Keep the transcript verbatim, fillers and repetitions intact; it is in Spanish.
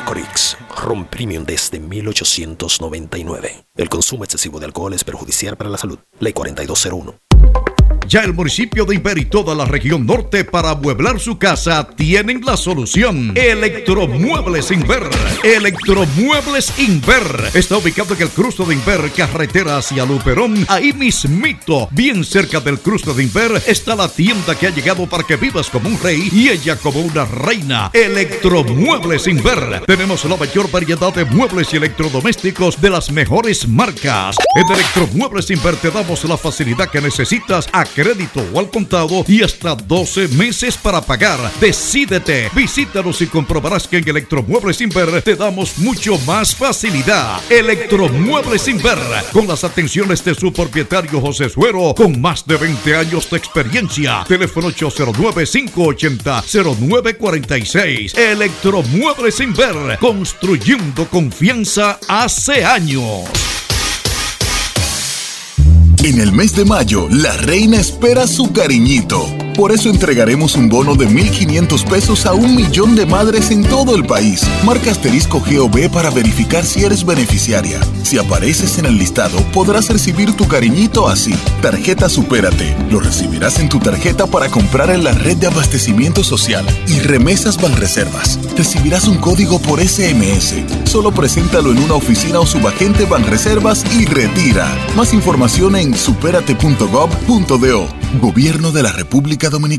Licorice, ron premium desde mil ochocientos noventa y nueve. El consumo excesivo de alcohol es perjudicial para la salud. Ley cuarenta y dos cero uno. Ya el municipio de Inver y toda la región norte para amueblar su casa tienen la solución. Electromuebles Inver. Electromuebles Inver. Está ubicado en el cruce de Inver, carretera hacia Luperón. Ahí mismito, bien cerca del cruce de Inver, está la tienda que ha llegado para que vivas como un rey y ella como una reina. Electromuebles Inver. Tenemos la mayor variedad de muebles y electrodomésticos de las mejores marcas. En Electromuebles Inver te damos la facilidad que necesitas a crédito o al contado y hasta doce meses para pagar. Decídete, visítanos y comprobarás que en Electromuebles Inver te damos mucho más facilidad. Electromuebles Inver, con las atenciones de su propietario José Suero, con más de veinte años de experiencia. Teléfono ocho cero nueve, cinco ocho cero, cero nueve cuatro seis. Electromuebles Inver, construyendo confianza hace años. En el mes de mayo, la reina espera su cariñito. Por eso entregaremos un bono de mil quinientos pesos a un millón de madres en todo el país. Marca asterisco G O B para verificar si eres beneficiaria. Si apareces en el listado, podrás recibir tu cariñito así. Tarjeta Supérate. Lo recibirás en tu tarjeta para comprar en la red de abastecimiento social. Y Remesas Banreservas. Recibirás un código por S M S. Solo preséntalo en una oficina o subagente Banreservas y retira. Más información en supérate punto gov punto do. Gobierno de la República Dominicana.